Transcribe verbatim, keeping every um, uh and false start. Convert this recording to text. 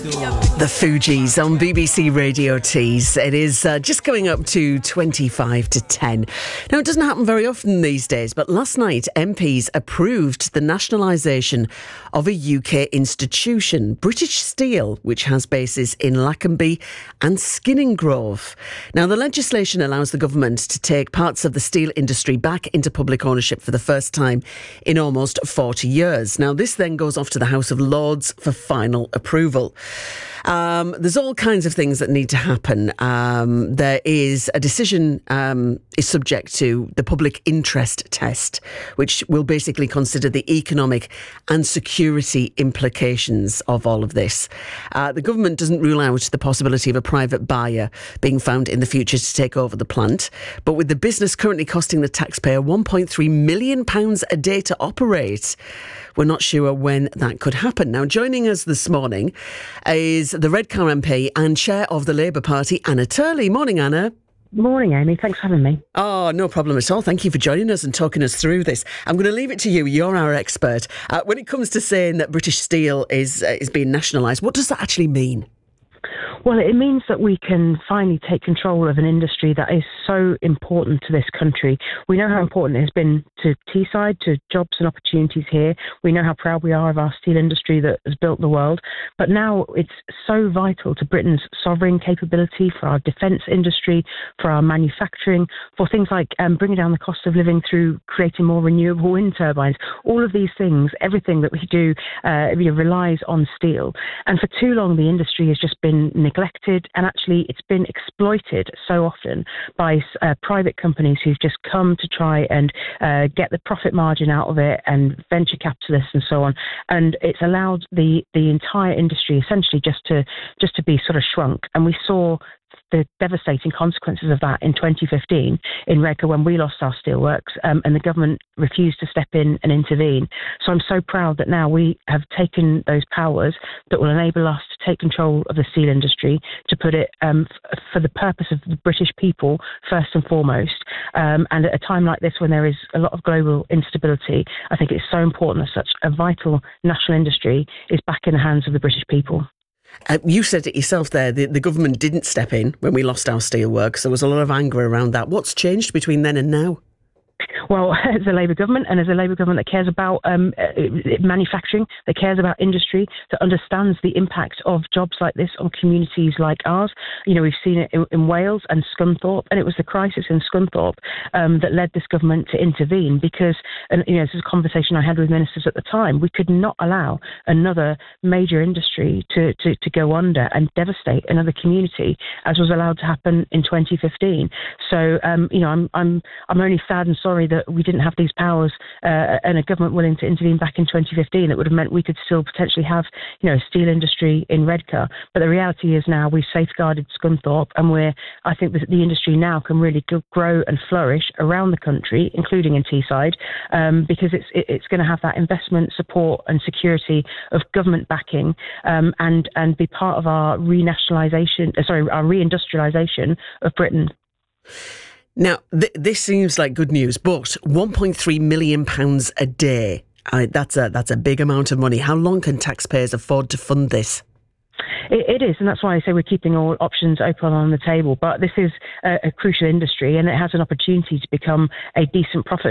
The Fugees on B B C Radio Tees. It is uh, just going up to twenty-five to ten. Now, it doesn't happen very often these days, but last night M Ps approved the nationalisation of a U K institution, British Steel, which has bases in Lackenby and Skinning Grove. Now, the legislation allows the government to take parts of the steel industry back into public ownership for the first time in almost forty years. Now, this then goes off to the House of Lords for final approval. Um, there's all kinds of things that need to happen. Um, there is a decision um, is subject to the public interest test, which will basically consider the economic and security implications of all of this. Uh, the government doesn't rule out the possibility of a private buyer being found in the future to take over the plant. But with the business currently costing the taxpayer one point three million pounds a day to operate, we're not sure when that could happen. Now, joining us this morning is the Redcar M P and chair of the Labour Party, Anna Turley. Morning, Anna. Morning, Amy. Thanks for having me. Oh, no problem at all. Thank you for joining us and talking us through this. I'm going to leave it to you. You're our expert. Uh, when it comes to saying that British Steel is uh, is being nationalised, what does that actually mean? Well, it means that we can finally take control of an industry that is so important to this country. We know how important it has been to Teesside, to jobs and opportunities here. We know how proud we are of our steel industry that has built the world. But now it's so vital to Britain's sovereign capability, for our defence industry, for our manufacturing, for things like um, bringing down the cost of living through creating more renewable wind turbines. All of these things, everything that we do uh, you know, relies on steel. And for too long, the industry has just been neglected, and actually it's been exploited so often by uh, private companies who've just come to try and uh, get the profit margin out of it, and venture capitalists and so on. And it's allowed the the entire industry essentially just to just to be sort of shrunk. And we saw the devastating consequences of that in twenty fifteen in Redcar when we lost our steelworks, um, and the government refused to step in and intervene. So I'm so proud that now we have taken those powers that will enable us to take control of the steel industry, to put it um, f- for the purpose of the British people first and foremost. Um, and at a time like this, when there is a lot of global instability, I think it's so important that such a vital national industry is back in the hands of the British people. Uh, you said it yourself there, the, the government didn't step in when we lost our steelworks. There was a lot of anger around that. What's changed between then and now? Well, as a Labour government, and as a Labour government that cares about um, uh, manufacturing, that cares about industry, that understands the impact of jobs like this on communities like ours. You know, we've seen it in, in Wales and Scunthorpe, and it was the crisis in Scunthorpe um, that led this government to intervene because, and you know, this is a conversation I had with ministers at the time, we could not allow another major industry to, to, to go under and devastate another community, as was allowed to happen in twenty fifteen. So, um, you know, I'm I'm I'm only sad and sorry that we didn't have these powers uh, and a government willing to intervene back in twenty fifteen. It would have meant we could still potentially have, you know, a steel industry in Redcar. But the reality is now we've safeguarded Scunthorpe, and we're, I think that the industry now can really grow and flourish around the country, including in Teesside, um, because it's it, it's going to have that investment, support and security of government backing, um, and and be part of our renationalisation, uh, sorry, our reindustrialisation of Britain. Now, th- this seems like good news, but one point three million pounds a day, uh, that's a that's a big amount of money. How long can taxpayers afford to fund this? It, it is, and that's why I say we're keeping all options open on the table. But this is a, a crucial industry, and it has an opportunity to become a decent profit